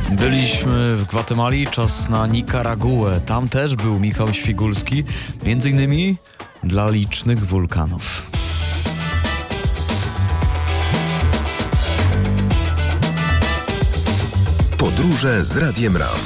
Byliśmy w Gwatemali, czas na Nikaraguę. Tam też był Michał Świgulski, między innymi dla licznych wulkanów. Podróże z Radiem RAM.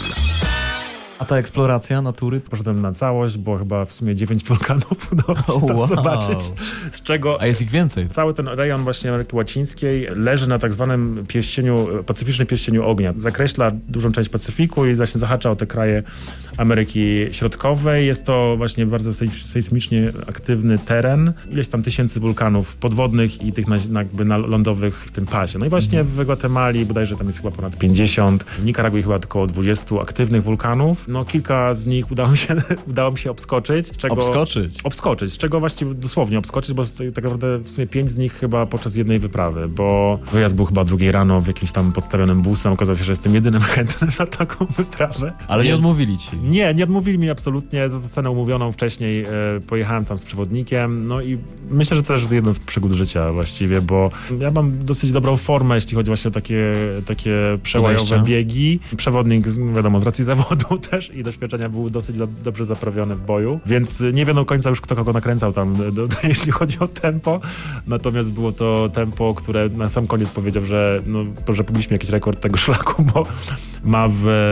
A ta eksploracja natury? Poszedłem na całość, było chyba w sumie 9 wulkanów udało się zobaczyć, z czego... A jest ich więcej. Cały ten rejon właśnie Ameryki Łacińskiej leży na tak zwanym pacyficznym pierścieniu ognia. Zakreśla dużą część Pacyfiku i właśnie zahacza o te kraje Ameryki Środkowej. Jest to właśnie bardzo sejsmicznie aktywny teren. Ileś tam tysięcy wulkanów podwodnych i tych lądowych w tym pasie. No i właśnie w Gwatemali bodajże tam jest chyba ponad 50. W Nikaragui chyba około 20 aktywnych wulkanów. No kilka z nich udało mi się obskoczyć. Obskoczyć, z czego właściwie dosłownie obskoczyć, bo tak naprawdę w sumie 5 z nich chyba podczas jednej wyprawy, bo wyjazd był chyba o 2 rano w jakimś tam podstawionym busem. Okazało się, że jestem jedynym chętnym na taką wyprawę. Ale nie odmówili ci? Nie odmówili mi absolutnie. Za cenę umówioną wcześniej pojechałem tam z przewodnikiem. No i myślę, że to też jedno z przygód życia właściwie, bo ja mam dosyć dobrą formę, jeśli chodzi właśnie o takie przełajowe biegi. Przewodnik, wiadomo, z racji zawodu też i doświadczenia był dosyć dobrze zaprawiony w boju, więc nie wiem do końca już kto kogo nakręcał tam, jeśli chodzi o tempo. Natomiast było to tempo, które na sam koniec powiedział, że pobiliśmy jakiś rekord tego szlaku, bo ma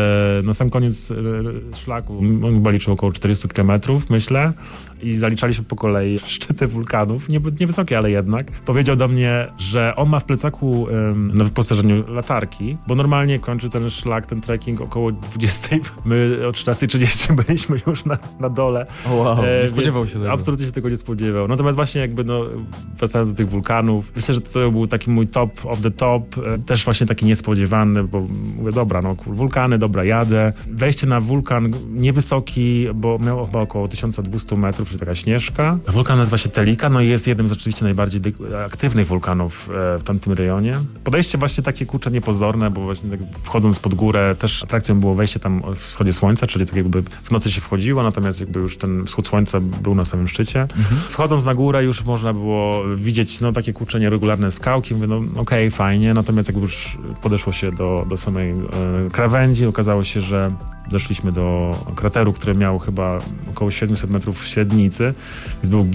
na sam koniec szlaku, on chyba liczył około 400 km, myślę, i zaliczaliśmy po kolei szczyty wulkanów, niewysokie, ale jednak. Powiedział do mnie, że on ma w plecaku na wyposażeniu latarki, bo normalnie kończy ten szlak, ten trekking około 20. My o 13:30 byliśmy już na dole. Wow, nie spodziewał się tego. Absolutnie się tego nie spodziewał. Natomiast właśnie wracając do tych wulkanów, myślę, że to był taki mój top of the top, też właśnie taki niespodziewany, bo mówię, dobra, wulkany, dobra, jadę. Wejście na wulkan niewysoki, bo miał chyba około 1200 metrów, czyli taka śnieżka. Wulkan nazywa się Telika, no i jest jednym z rzeczywiście najbardziej aktywnych wulkanów w tamtym rejonie. Podejście właśnie takie, niepozorne, bo właśnie tak wchodząc pod górę, też atrakcją było wejście tam o wschodzie słońca, czyli tak jakby w nocy się wchodziło, natomiast jakby już ten wschód słońca był na samym szczycie. Wchodząc na górę już można było widzieć takie nieregularne skałki. Mówię, okej, fajnie, natomiast jakby już podeszło się do samej krawędzi, okazało się, że doszliśmy do krateru, który miał chyba około 700 metrów średnicy, więc był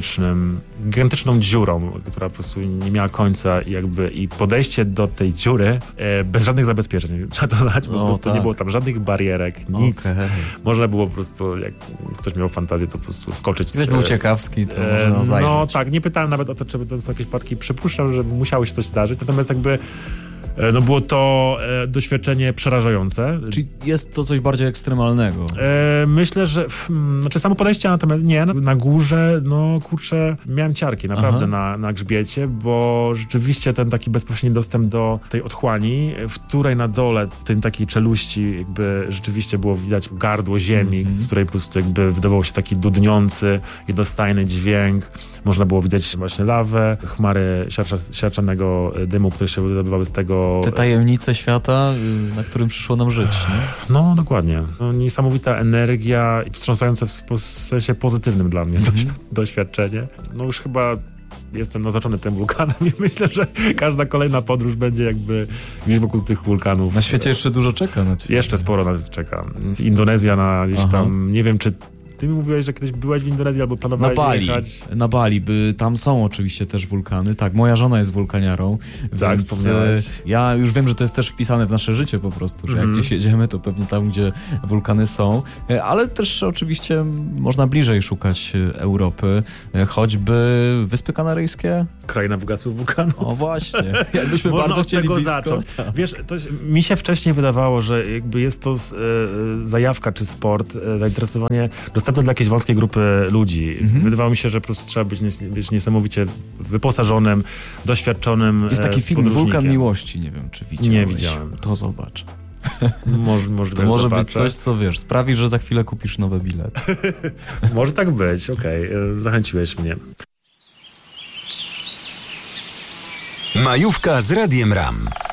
gigantyczną dziurą, która po prostu nie miała końca i podejście do tej dziury bez żadnych zabezpieczeń. Trzeba to znać, po prostu nie było tam żadnych barierek, nic. Okay. Można było po prostu, jak ktoś miał fantazję, to po prostu skoczyć. Ktoś był ciekawski, to można zajrzeć. No tak, nie pytałem nawet o to, czy to są jakieś przypadki. Przypuszczam, że musiało się coś zdarzyć, natomiast było to doświadczenie przerażające. Czyli jest to coś bardziej ekstremalnego? Myślę, że samo podejście, natomiast nie, na górze, miałem ciarki naprawdę na grzbiecie, bo rzeczywiście ten taki bezpośredni dostęp do tej otchłani, w której na dole, w tej takiej czeluści rzeczywiście było widać gardło ziemi, z której po prostu wydawał się taki dudniący, jednostajny dźwięk. Można było widać właśnie lawę, chmary siarczanego dymu, które się wydobywały z tego. Te tajemnice świata, na którym przyszło nam żyć, nie? No, dokładnie. Niesamowita energia, wstrząsające w sensie pozytywnym dla mnie doświadczenie. Już chyba jestem naznaczony tym wulkanem i myślę, że każda kolejna podróż będzie gdzieś wokół tych wulkanów. Na świecie jeszcze dużo czeka na ciebie. Jeszcze sporo na to czeka. Indonezja gdzieś tam, nie wiem, czy ty mi mówiłeś, że kiedyś byłeś w Indonezji albo planowałeś jechać? Na Bali. Tam są oczywiście też wulkany. Tak, moja żona jest wulkaniarą. Tak, wspomniałeś. Ja już wiem, że to jest też wpisane w nasze życie po prostu, że jak gdzieś jedziemy, to pewnie tam, gdzie wulkany są. Ale też oczywiście można bliżej szukać Europy. Choćby Wyspy Kanaryjskie. Kraina wygasłych wulkanów. O właśnie. Jakbyśmy bardzo chcieli blisko. Zacząć. Wiesz, mi się wcześniej wydawało, że jest to zajawka czy sport, zainteresowanie dostępne dla jakiejś wąskiej grupy ludzi. Wydawało mi się, że po prostu trzeba być niesamowicie wyposażonym, doświadczonym jest taki film Wulkan Miłości, nie wiem, czy widziałeś. Nie widziałem. To zobacz. To może być coś, co sprawi, że za chwilę kupisz nowe bilety. Może tak być, okej. Zachęciłeś mnie. Majówka z Radiem RAM.